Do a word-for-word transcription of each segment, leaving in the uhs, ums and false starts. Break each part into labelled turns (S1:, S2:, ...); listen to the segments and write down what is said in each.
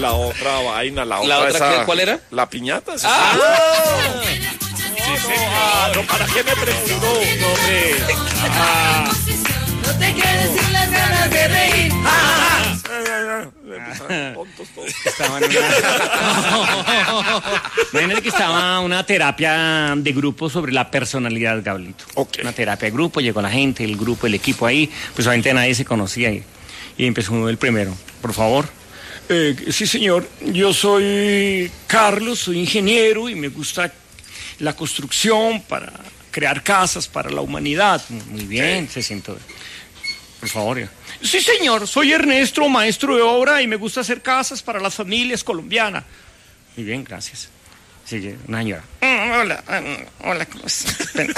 S1: la otra vaina, la,
S2: ¿La
S1: otra,
S2: otra
S1: esa,
S2: qué, cuál era?
S1: La piñata. ¿Sí?
S2: ¡Ah!
S1: No, no, ah, no, ¿para qué me preguntó? No, hombre. Ah.
S3: No te quedes sin las ganas de reír.
S1: Ah. Tontos todos.
S4: Estaba en una... Imagínate que estaba una terapia de grupo sobre la personalidad, Gablito.
S1: Ok.
S4: Una terapia de grupo, llegó la gente, el grupo, el equipo ahí, pues obviamente nadie se conocía y, y empezó uno el primero. Por favor. Eh, sí, señor. Yo soy Carlos, soy ingeniero y me gusta la construcción para crear casas para la humanidad. Muy bien, se sentó. Por favor. Sí, señor, soy Ernesto, maestro de obra y me gusta hacer casas para las familias colombianas. Muy bien, gracias. Sigue, una señora. Mm, hola, mm, hola, ¿cómo estás?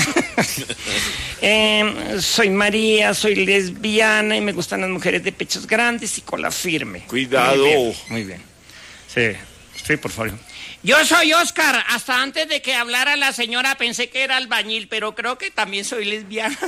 S4: eh, soy María, soy lesbiana y me gustan las mujeres de pechos grandes y cola firme.
S1: Cuidado.
S4: Muy bien, muy bien. Sí, sí, por favor. Yo soy Oscar. Hasta antes de que hablara la señora pensé que era albañil, pero creo que también soy lesbiana.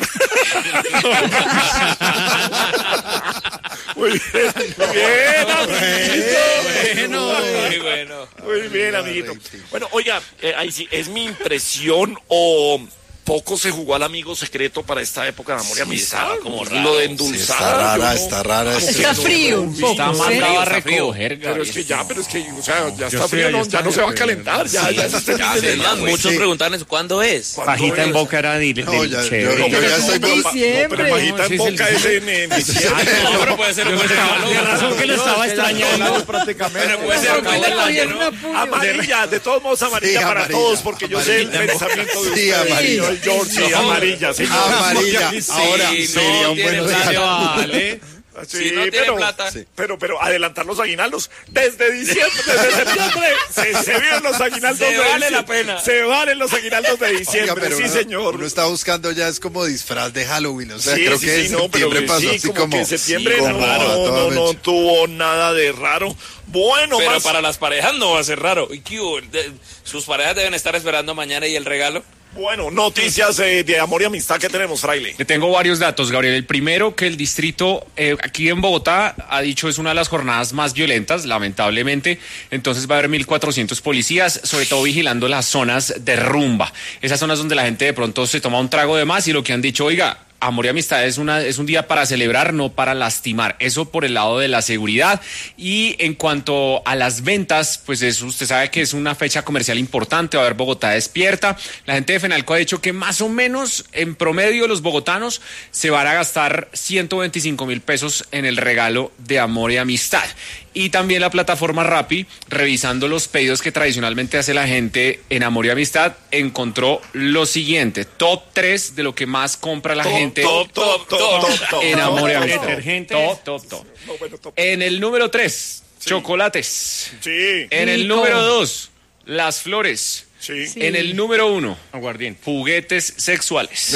S1: Muy bien, muy bien, amiguito.
S2: Bueno, muy bueno.
S1: Muy bien, amiguito. Bueno, oiga, eh, ahí sí, ¿es mi impresión o poco se jugó al amigo secreto para esta época de amor y amistad?
S2: como raro.
S1: Lo de
S5: Sí,
S1: endulzar.
S5: está rara,
S1: yo no-
S5: está rara.
S1: como que
S3: Está
S1: no-
S3: frío un poco.
S2: Está
S3: ¿sí?
S2: mandado a
S4: Está frío.
S2: recoger,
S1: Pero es que ya, pero es que, o sea, ya
S4: Yo
S1: está
S4: estoy
S1: frío,
S4: ahí,
S1: no,
S4: está
S1: ya no
S4: ahí,
S1: se va a
S4: pero-
S1: calentar, ya, ya se está
S2: Ya,
S1: entendiendo,
S2: además,
S1: pues.
S2: muchos
S5: Sí.
S2: preguntan eso, ¿cuándo es?
S1: ¿Cuándo
S4: Pajita en
S1: es?
S4: boca era de, de,
S5: No, ya-
S4: chévere.
S5: yo-
S1: No,
S5: yo
S1: pero
S5: ya
S1: es
S5: estoy
S1: como
S5: con-
S1: pa-
S3: diciembre.
S1: no, pero pajita
S4: No,
S1: en
S4: ese es el-
S1: boca es en, en diciembre.
S2: No, pero puede ser un regalo.
S4: De razón que lo estaba extrañando.
S2: Pero puede ser
S3: Pero
S2: acabó
S3: le
S2: el año,
S3: cogieron
S2: ¿no?
S3: apoyo.
S1: Amarilla, de todos modos amarilla
S5: Sí,
S1: para
S5: amarilla,
S1: todos, porque yo sé el
S5: amarilla.
S1: pensamiento de
S5: Sí,
S1: ustedes.
S5: amarilla.
S1: Señor George, sí,
S2: No.
S1: amarilla, señor.
S5: Amarilla.
S1: Sí,
S5: Ahora
S2: Sí,
S5: sería
S2: no
S5: un
S2: tiene
S5: buen
S2: plata,
S5: regalo.
S2: vale.
S1: Sí,
S2: Si no tiene
S1: pero,
S2: plata.
S1: sí, pero, pero adelantar los aguinaldos desde diciembre, desde septiembre, se, se vienen los aguinaldos
S2: Se
S1: de
S2: vale
S1: diciembre.
S2: la pena.
S1: Se valen los aguinaldos de
S5: Oiga,
S1: diciembre,
S5: pero
S1: sí,
S5: uno,
S1: señor.
S5: uno está buscando ya es como disfraz de Halloween, o sea,
S1: Sí,
S5: creo
S1: sí,
S5: que
S1: sí,
S5: en
S1: no, pero
S5: septiembre pasó
S1: sí,
S5: así
S1: como,
S5: como...
S1: que en septiembre
S5: sí,
S1: era
S5: como a
S1: raro,
S5: toda
S1: no, no
S5: mecha.
S1: tuvo nada de raro. Bueno,
S2: Pero
S1: más...
S2: para las parejas no va a ser raro. ¿Y qué hubo? De- Sus parejas deben estar esperando mañana y el regalo.
S1: Bueno, noticias eh, de amor y amistad que tenemos, Fraile.
S6: Le tengo varios datos, Gabriel. El primero, que el distrito eh, aquí en Bogotá ha dicho es una de las jornadas más violentas, lamentablemente. Entonces va a haber mil cuatrocientos policías, sobre todo vigilando las zonas de rumba. Esas zonas donde la gente de pronto se toma un trago de más y lo que han dicho, oiga, amor y amistad es, una, es un día para celebrar, no para lastimar. Eso por el lado de la seguridad. Y en cuanto a las ventas, pues eso, usted sabe que es una fecha comercial importante, va a haber Bogotá despierta. La gente de Fenalco ha dicho que más o menos en promedio los bogotanos se van a gastar ciento veinticinco mil pesos en el regalo de amor y amistad. Y también la plataforma Rappi, revisando los pedidos que tradicionalmente hace la gente en amor y amistad, encontró lo siguiente: top tres de lo que más compra la gente
S1: Top, top, top, top, top.
S6: en amor y amistad.
S4: Detergentes.
S6: Top, top, top.
S1: No, bueno, top.
S6: En el número tres, chocolates.
S1: Sí,
S6: En el
S3: Rico.
S6: número dos, las flores.
S1: sí.
S3: Sí.
S6: En el número uno,
S4: Aguardiente.
S6: juguetes sexuales.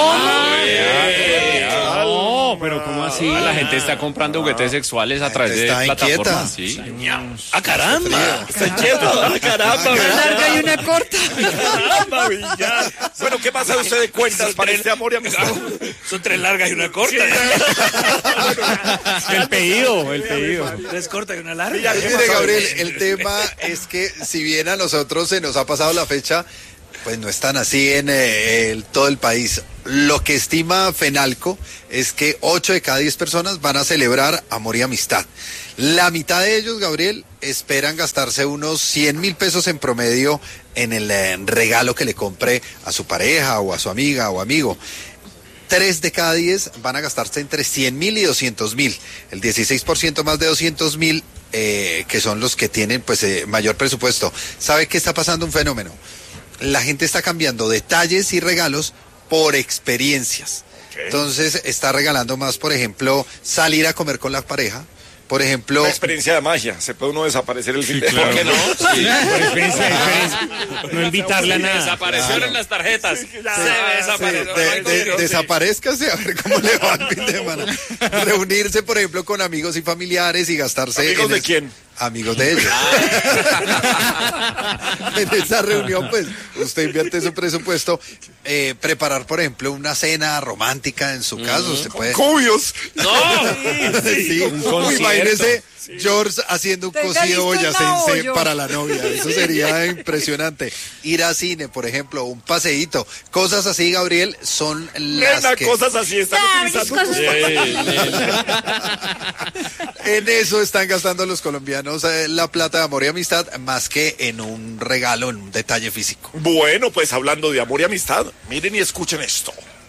S4: No, pero ¿cómo así?
S6: La gente está comprando juguetes sexuales a través de
S5: está
S6: plataformas.
S5: inquieta.
S6: Sí.
S2: ¡Ah, caramba!
S1: Está inquieto. Ah, caramba,
S3: Una
S1: Villar.
S3: larga y una corta.
S1: Caramba, Villar. Bueno, ¿qué pasa de usted de cuentas para este amor y amistad?
S2: Son tres largas y una corta.
S4: El pedido, el pedido.
S2: Tres cortas y una larga.
S1: Villar, ¿qué
S5: Mire,
S1: pasa?
S5: Gabriel, el tema es que si bien a nosotros se nos ha pasado la fecha, pues no están así en eh, el- todo el país. Lo que estima Fenalco es que ocho de cada diez personas van a celebrar amor y amistad. La mitad de ellos, Gabriel, esperan gastarse unos cien mil pesos en promedio en el eh, regalo que le compre a su pareja o a su amiga o amigo. Tres de cada diez van a gastarse entre cien mil y doscientos mil. El dieciséis por ciento más de doscientos mil, eh, que son los que tienen pues eh, mayor presupuesto. ¿Sabe qué está pasando? Un fenómeno. La gente está cambiando detalles y regalos por experiencias. Entonces está regalando más, por ejemplo, salir a comer con la pareja. Por ejemplo,
S1: Una experiencia de magia. Se puede uno desaparecer el fin de
S6: claro.
S1: ¿Por qué no?
S6: Sí.
S4: Por experiencia, experiencia. No invitarle a nada.
S2: Desaparecieron las tarjetas. Se
S5: sí,
S2: desapareció.
S5: de- de-
S2: Sí.
S5: desaparezcase a ver cómo le va el fin de semana. Reunirse, por ejemplo, con amigos y familiares y gastarse...
S1: ¿Amigos
S5: en
S1: de
S5: es-
S1: quién?
S5: Amigos de ellos. En esa reunión, pues, usted invierte su presupuesto. Eh, preparar, por ejemplo, una cena romántica en su casa. Usted puede...
S1: Cubios.
S2: No.
S5: Sí,
S4: un
S5: uy,
S4: concierto.
S5: imagínese George haciendo un
S3: Tenga
S5: cocido
S3: listo el
S5: boyacense
S3: bollo.
S5: para la novia. Eso sería impresionante. Ir a cine, por ejemplo, un paseíto. Cosas así, Gabriel, son las
S1: Nena,
S5: que...
S1: cosas así están
S3: Ah, mis
S1: utilizando.
S3: cosas-
S5: En eso están gastando los colombianos eh, la plata de amor y amistad, más que en un regalo, en un detalle físico.
S1: Bueno, pues hablando de amor y amistad, miren y escuchen esto.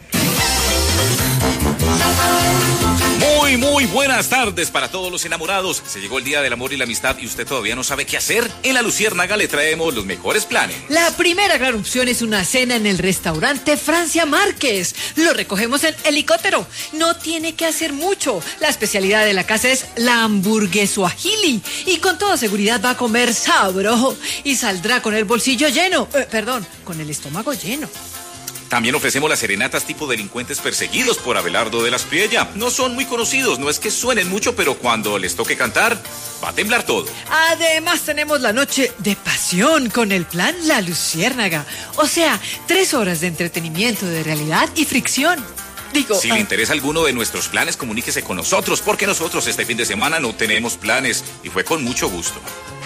S7: Muy, muy buenas tardes para todos los enamorados. Se llegó el día del amor y la amistad y usted todavía no sabe qué hacer. En La Luciérnaga le traemos los mejores planes.
S3: La primera gran opción es una cena en el restaurante Francia Márquez. Lo recogemos en helicóptero. No tiene que hacer mucho. La especialidad de la casa es la hamburguesuajili. Y con toda seguridad va a comer sabro. Y saldrá con el bolsillo lleno. Eh, perdón, con el estómago lleno.
S7: También ofrecemos las serenatas tipo delincuentes perseguidos por Abelardo de la Espriella. No son muy conocidos, no es que suenen mucho, pero cuando les toque cantar, va a temblar todo.
S3: Además tenemos la noche de pasión con el plan La Luciérnaga. O sea, tres horas de entretenimiento, de realidad y fricción. Digo,
S7: Si le
S3: ah,
S7: interesa alguno de nuestros planes, comuníquese con nosotros, porque nosotros este fin de semana no tenemos planes y fue con mucho gusto.